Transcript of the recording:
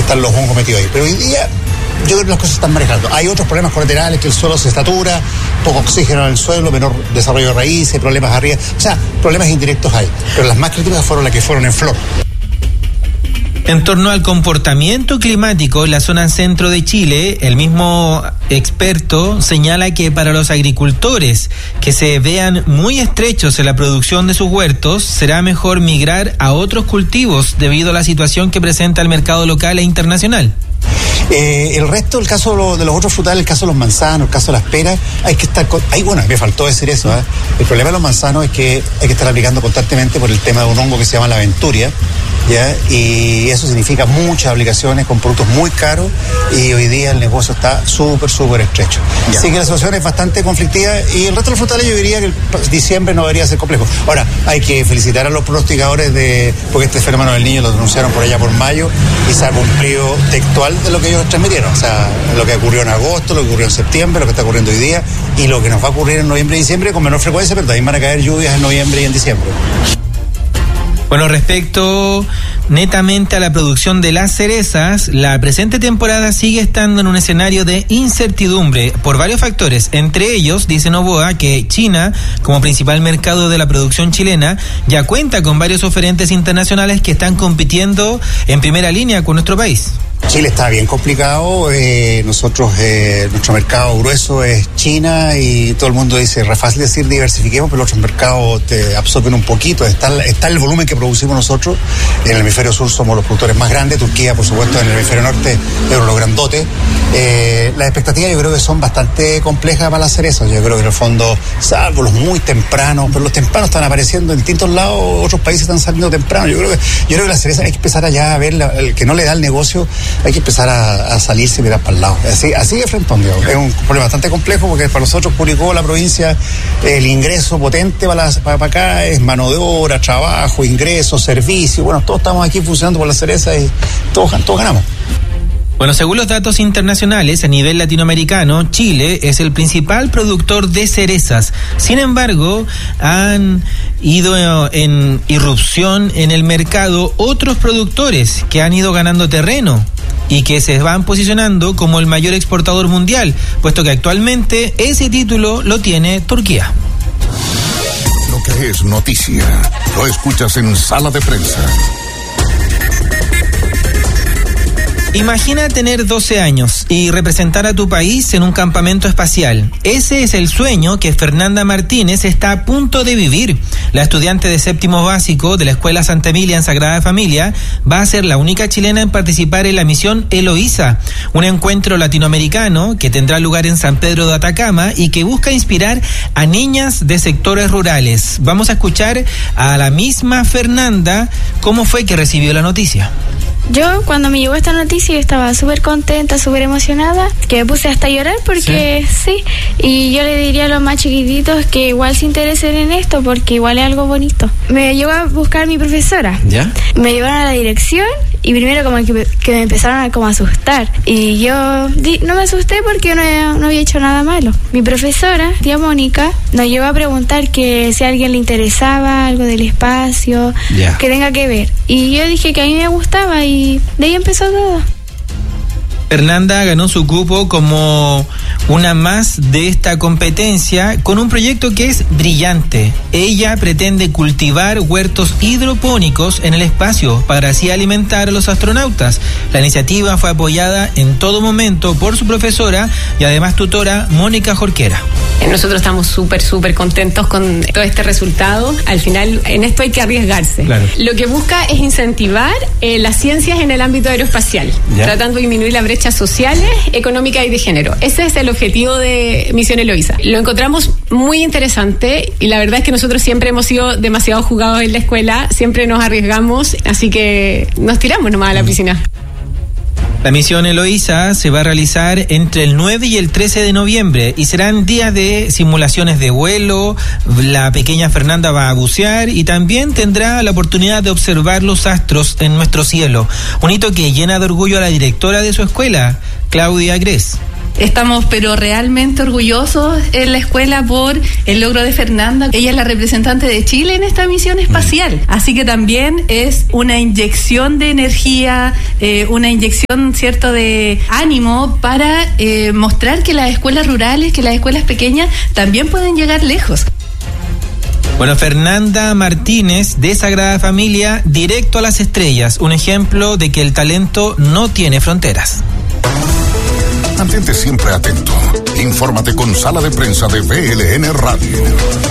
están los hongos metidos ahí. Pero hoy día yo creo que las cosas están manejando. Hay otros problemas colaterales, que el suelo se satura, poco oxígeno en el suelo, menor desarrollo de raíces, problemas arriba. O sea, problemas indirectos hay. Pero las más críticas fueron las que fueron en flor. En torno al comportamiento climático en la zona centro de Chile, el mismo experto señala que para los agricultores que se vean muy estrechos en la producción de sus huertos, será mejor migrar a otros cultivos debido a la situación que presenta el mercado local e internacional. El resto, el caso de los otros frutales, el caso de los manzanos, el caso de las peras, hay que estar me faltó decir eso, ¿eh? El problema de los manzanos es que hay que estar aplicando constantemente por el tema de un hongo que se llama la aventuria, ¿ya? Y eso significa muchas aplicaciones con productos muy caros, y hoy día el negocio está súper estrecho. Ya. Así que la situación es bastante conflictiva, y el resto de los frutales yo diría que el diciembre no debería ser complejo. Ahora, hay que felicitar a los pronosticadores porque este fenómeno del Niño lo denunciaron por allá por mayo, y se ha cumplido textual de lo que ellos transmitieron. O sea, lo que ocurrió en agosto, lo que ocurrió en septiembre, lo que está ocurriendo hoy día, y lo que nos va a ocurrir en noviembre y diciembre con menor frecuencia, pero también van a caer lluvias en noviembre y en diciembre. Bueno, respecto netamente a la producción de las cerezas, la presente temporada sigue estando en un escenario de incertidumbre por varios factores. Entre ellos, dice Novoa, que China, como principal mercado de la producción chilena, ya cuenta con varios oferentes internacionales que están compitiendo en primera línea con nuestro país. Chile está bien complicado, nosotros, nuestro mercado grueso es China, y todo el mundo dice, es fácil decir diversifiquemos, pero los otros mercados te absorben un poquito. Está el volumen que producimos nosotros. En el hemisferio sur somos los productores más grandes, Turquía por supuesto en el hemisferio norte, pero los grandotes. Las expectativas yo creo que son bastante complejas para las cerezas. Yo creo que en el fondo, salvo los muy tempranos, pero los tempranos están apareciendo en distintos lados, otros países están saliendo temprano. Yo creo que las cerezas hay que empezar allá a ver, el que no le da el negocio, hay que empezar a salirse y mirar para el lado. Así de frente, es un problema bastante complejo, porque para nosotros, Curicó, la provincia, el ingreso potente para acá es mano de obra, trabajo, ingresos, servicios. Bueno, todos estamos aquí funcionando por la cereza y todos ganamos. Bueno, según los datos internacionales, a nivel latinoamericano, Chile es el principal productor de cerezas. Sin embargo, han ido en irrupción en el mercado otros productores que han ido ganando terreno y que se van posicionando como el mayor exportador mundial, puesto que actualmente ese título lo tiene Turquía. Lo que es noticia, lo escuchas en Sala de Prensa. Imagina tener 12 años y representar a tu país en un campamento espacial. Ese es el sueño que Fernanda Martínez está a punto de vivir. La estudiante de séptimo básico de la Escuela Santa Emilia en Sagrada Familia va a ser la única chilena en participar en la misión Eloísa, un encuentro latinoamericano que tendrá lugar en San Pedro de Atacama y que busca inspirar a niñas de sectores rurales. Vamos a escuchar a la misma Fernanda cómo fue que recibió la noticia. Yo, cuando me llegó esta noticia, estaba súper contenta, súper emocionada, que me puse hasta a llorar porque sí. Y yo le diría a los más chiquititos que igual se interesen en esto, porque igual es algo bonito. Me llegó a buscar mi profesora. ¿Ya? Me llevaron a la dirección y primero como que me empezaron a como asustar. Y yo no me asusté porque no había hecho nada malo. Mi profesora, tía Mónica, nos llegó a preguntar que si a alguien le interesaba algo del espacio, que tenga que ver. Y yo dije que a mí me gustaba y de ahí empezó todo. Fernanda ganó su cupo como una más de esta competencia con un proyecto que es brillante. Ella pretende cultivar huertos hidropónicos en el espacio para así alimentar a los astronautas. La iniciativa fue apoyada en todo momento por su profesora y además tutora Mónica Jorquera. Nosotros estamos súper contentos con todo este resultado. Al final, en esto hay que arriesgarse. Claro. Lo que busca es incentivar las ciencias en el ámbito aeroespacial, tratando de disminuir las brechas sociales, económicas y de género. Ese es el objetivo de Misión Eloísa. Lo encontramos muy interesante y la verdad es que nosotros siempre hemos sido demasiado jugados en la escuela, siempre nos arriesgamos, así que nos tiramos nomás a la piscina. La misión Eloísa se va a realizar entre el 9 y el 13 de noviembre y serán días de simulaciones de vuelo. La pequeña Fernanda va a bucear y también tendrá la oportunidad de observar los astros en nuestro cielo. Un hito que llena de orgullo a la directora de su escuela, Claudia Gres. Estamos pero realmente orgullosos en la escuela por el logro de Fernanda. Ella es la representante de Chile en esta misión espacial, así que también es una inyección de energía, una inyección, cierto, de ánimo para mostrar que las escuelas rurales, que las escuelas pequeñas también pueden llegar lejos. Bueno, Fernanda Martínez, de Sagrada Familia, directo a las estrellas, un ejemplo de que el talento no tiene fronteras. Mantente siempre atento. Infórmate con Sala de Prensa de BLN Radio.